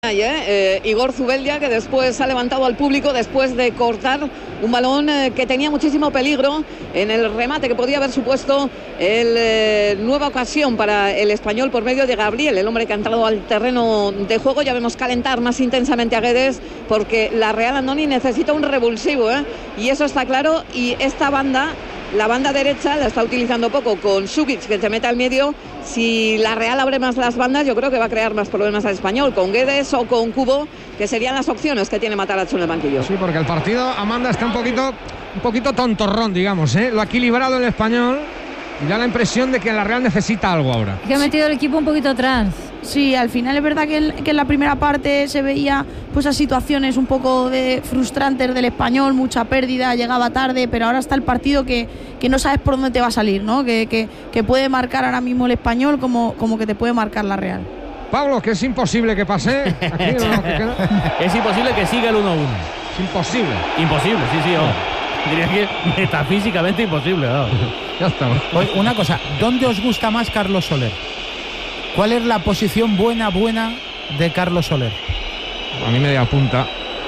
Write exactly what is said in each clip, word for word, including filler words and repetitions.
Eh, Igor Zubeldia, que después ha levantado al público después de cortar un balón eh, que tenía muchísimo peligro en el remate que podía haber supuesto el eh, nueva ocasión para el Español por medio de Gabriel, el hombre que ha entrado al terreno de juego. Ya vemos calentar más intensamente a Guedes porque la Real Andoni necesita un revulsivo, ¿eh? y eso está claro. Y esta banda, la banda derecha, la está utilizando poco con Sukic, que se mete al medio. Si la Real abre más las bandas, yo creo que va a crear más problemas al Español, con Guedes o con Cubo, que serían las opciones que tiene Matarazzo en el banquillo. Sí, porque el partido, Amanda, está un poquito, un poquito tontorrón, digamos, ¿eh? Lo ha equilibrado el Español y da la impresión de que la Real necesita algo ahora. Que ha metido el equipo un poquito atrás. Sí, al final es verdad que, el, que en la primera parte se veía pues esas situaciones un poco de frustrantes del Español, mucha pérdida, llegaba tarde, pero ahora está el partido que, que no sabes por dónde te va a salir, ¿no? Que, que, que puede marcar ahora mismo el Español como, como que te puede marcar la Real. Pablo, que es imposible que pase. Aquí, ¿no? que queda... Es imposible que siga el uno uno. Es imposible. Imposible, sí, sí. Oh. Diría que metafísicamente imposible. Oh. Ya está. Oye, una cosa, ¿dónde os gusta más Carlos Soler? ¿Cuál es la posición buena, buena de Carlos Soler? A mí media punta.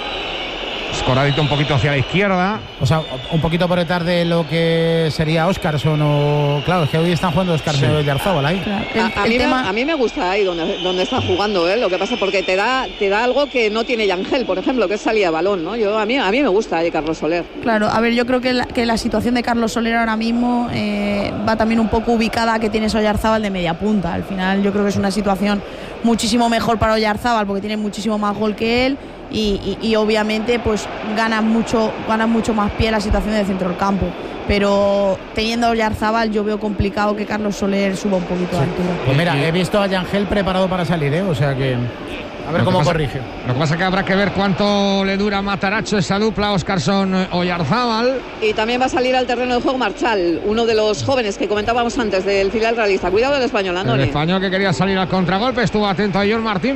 Escoradito un poquito hacia la izquierda. O sea, un poquito por detrás de lo que sería Óscarson o... Claro, es que hoy están jugando Óscarson y Oyarzábal ahí. Claro. El, a, a, mí tema... me, a mí me gusta ahí donde, donde está jugando, ¿eh? Lo que pasa porque te da, te da algo que no tiene Yangel, por ejemplo, que es salida de balón, ¿no? Yo, a, mí, a mí me gusta ahí Carlos Soler. Claro, a ver, yo creo que la, que la situación de Carlos Soler ahora mismo eh, va también un poco ubicada a que tiene Oyarzábal de media punta. Al final yo creo que es una situación muchísimo mejor para Oyarzábal porque tiene muchísimo más gol que él. Y, y, y obviamente pues ganan mucho, ganan mucho más pie la situación del centro del campo, pero teniendo a Oyarzábal yo veo complicado que Carlos Soler suba un poquito de sí. altura. Pues mira, he visto a Yangel preparado para salir, ¿eh? O sea que a ver cómo pasa, corrige. Lo que pasa es que habrá que ver cuánto le dura a Matarazzo esa dupla, Óscarson-Oyarzábal. Y también va a salir al terreno de juego Marchal, uno de los jóvenes que comentábamos antes del filial realista. Cuidado del Español, Andoni. El Español que quería salir al contragolpe, estuvo atento a John Martín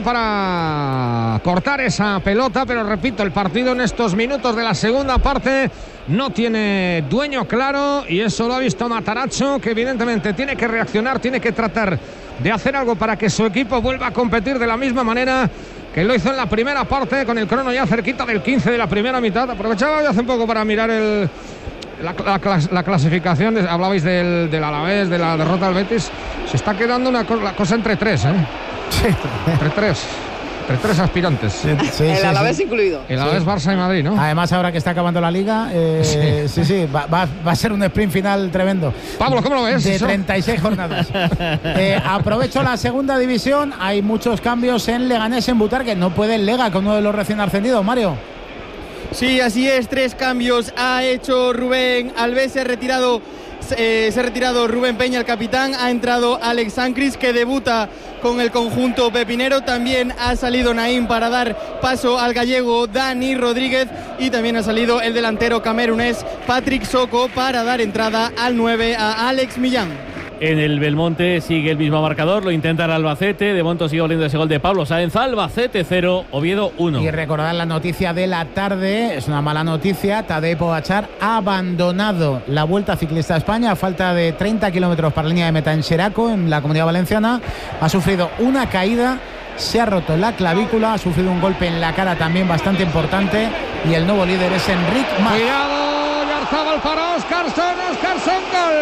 para cortar esa pelota, pero repito, el partido en estos minutos de la segunda parte no tiene dueño claro y eso lo ha visto Matarazzo, que evidentemente tiene que reaccionar, tiene que tratar de hacer algo para que su equipo vuelva a competir de la misma manera que lo hizo en la primera parte, con el crono ya cerquita del quince de la primera mitad. Aprovechaba yo hace un poco para mirar el, la, la, la clasificación. Hablabais del, del Alavés, de la derrota del Betis. Se está quedando una la cosa entre tres, ¿eh? Sí. Entre tres. Entre tres aspirantes. Sí, sí, el sí, Alavés sí. incluido. El Alavés, sí. Barça y Madrid, ¿no? Además, ahora que está acabando la Liga, eh, sí, sí, va, va, va a ser un sprint final tremendo. Pablo, ¿cómo lo ves? De eso? treinta y seis jornadas. eh, aprovecho la segunda división. Hay muchos cambios en Leganés, en Butarque. No puede el Lega con uno de los recién ascendidos, Mario. Sí, así es. Tres cambios ha hecho Rubén Alves. Se ha retirado... Eh, se ha retirado Rubén Peña, el capitán. Ha entrado Alex Sancris, que debuta con el conjunto pepinero. También ha salido Naim para dar paso al gallego Dani Rodríguez. Y también ha salido el delantero camerunés Patrick Soko para dar entrada al nueve a Alex Millán. En el Belmonte sigue el mismo marcador, lo intenta el Albacete. De momento sigue oliendo ese gol de Pablo Sáenz. Albacete cero, Oviedo uno. Y recordar la noticia de la tarde, es una mala noticia. Tadej Pogačar ha abandonado la Vuelta Ciclista a España a falta de treinta kilómetros para la línea de meta en Xeraco, en la Comunidad Valenciana. Ha sufrido una caída, se ha roto la clavícula, ha sufrido un golpe en la cara también bastante importante. Y el nuevo líder es Enric Mas. Cuidado, Oyarzábal para Óscarson, Óscarson, gol.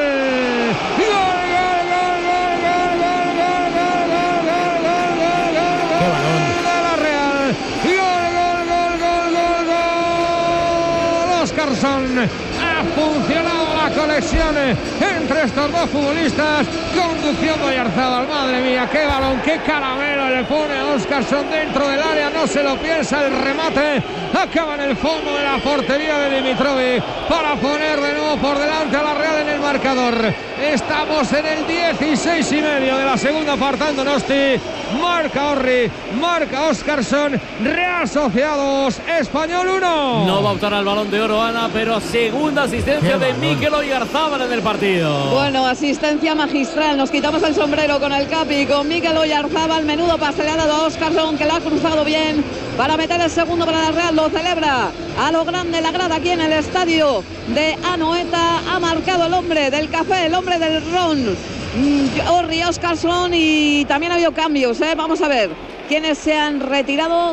¡Gol! Ha funcionado la conexión entre estos dos futbolistas, conduciendo a Oyarzábal. Madre mía, qué balón, qué caramelo le pone a Óscarson dentro del área, no se lo piensa, el remate acaba en el fondo de la portería de Dimitrovic para poner de nuevo por delante a la Real en el marcador. Estamos en el dieciséis y medio de la segunda parte. Donosti, marca Orri, marca Óscarson. Real Sociedad Español uno. No va a optar al Balón de Oro, Ana, pero segunda asistencia de Mikel Oyarzábal en el partido. Bueno, asistencia magistral. Nos quitamos el sombrero con el Capi, con Mikel Oyarzábal. Menudo pase le ha dado a Óscarson, que lo ha cruzado bien para meter el segundo para la Real. Lo celebra a lo grande la grada aquí en el estadio de Anoeta. Ha marcado el hombre del café, el hombre del ron, Orri Óscarson. Y también ha habido cambios, ¿eh? Vamos a ver quiénes se han retirado.